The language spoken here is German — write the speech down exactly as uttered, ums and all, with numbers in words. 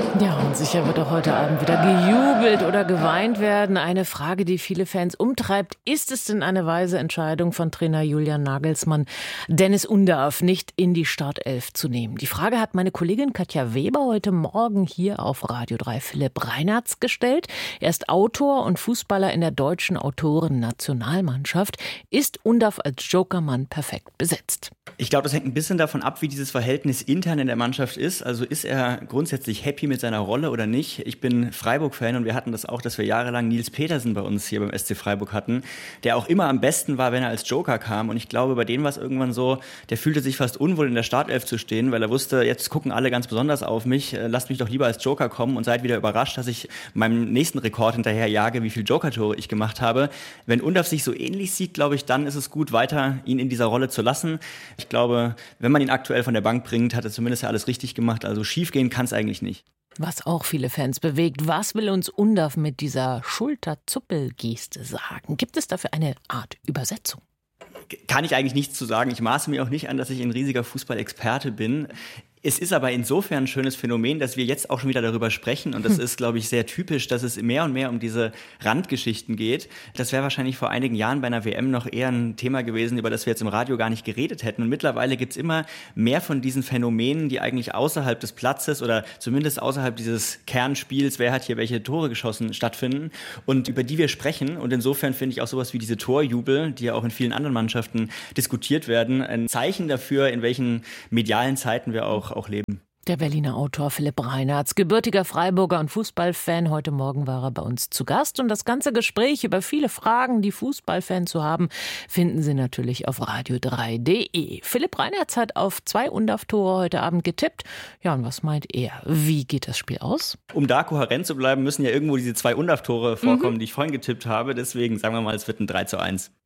Ja, und sicher wird auch heute Abend wieder gejubelt oder geweint werden. Eine Frage, die viele Fans umtreibt. Ist es denn eine weise Entscheidung von Trainer Julian Nagelsmann, Dennis Undav nicht in die Startelf zu nehmen? Die Frage hat meine Kollegin Katja Weber heute Morgen hier auf Radio drei Philipp Reinartz gestellt. Er ist Autor und Fußballer in der deutschen Autoren-Nationalmannschaft. Ist Undav als Jokermann perfekt besetzt? Ich glaube, das hängt ein bisschen davon ab, wie dieses Verhältnis intern in der Mannschaft ist. Also ist er grundsätzlich happy mit seiner Rolle oder nicht? Ich bin Freiburg-Fan und wir hatten das auch, dass wir jahrelang Nils Petersen bei uns hier beim S C Freiburg hatten, der auch immer am besten war, wenn er als Joker kam. Und ich glaube, bei dem war es irgendwann so, der fühlte sich fast unwohl, in der Startelf zu stehen, weil er wusste, jetzt gucken alle ganz besonders auf mich. Lasst mich doch lieber als Joker kommen und seid wieder überrascht, dass ich meinem nächsten Rekord hinterher jage, wie viel Joker-Tore ich gemacht habe. Wenn Undav sich so ähnlich sieht, glaube ich, dann ist es gut, weiter ihn in dieser Rolle zu lassen. Ich glaube, wenn man ihn aktuell von der Bank bringt, hat er zumindest ja alles richtig gemacht. Also schief gehen kann es eigentlich nicht. Was auch viele Fans bewegt. Was will uns Undav mit dieser Schulterzuppelgeste sagen? Gibt es dafür eine Art Übersetzung? Kann ich eigentlich nichts zu sagen. Ich maße mir auch nicht an, dass ich ein riesiger Fußballexperte bin. Es ist aber insofern ein schönes Phänomen, dass wir jetzt auch schon wieder darüber sprechen. Und das ist, glaube ich, sehr typisch, dass es mehr und mehr um diese Randgeschichten geht. Das wäre wahrscheinlich vor einigen Jahren bei einer W M noch eher ein Thema gewesen, über das wir jetzt im Radio gar nicht geredet hätten. Und mittlerweile gibt es immer mehr von diesen Phänomenen, die eigentlich außerhalb des Platzes oder zumindest außerhalb dieses Kernspiels, wer hat hier welche Tore geschossen, stattfinden und über die wir sprechen. Und insofern finde ich auch sowas wie diese Torjubel, die ja auch in vielen anderen Mannschaften diskutiert werden, ein Zeichen dafür, in welchen medialen Zeiten wir auch auch leben. Der Berliner Autor Philipp Reinartz, gebürtiger Freiburger und Fußballfan. Heute Morgen war er bei uns zu Gast. Und das ganze Gespräch über viele Fragen, die Fußballfans zu haben, finden Sie natürlich auf radio drei punkt de. Philipp Reinartz hat auf zwei Undav-Tore heute Abend getippt. Ja, und was meint er? Wie geht das Spiel aus? Um da kohärent zu bleiben, müssen ja irgendwo diese zwei Undav-Tore vorkommen, mhm. die ich vorhin getippt habe. Deswegen sagen wir mal, es wird ein drei zu eins.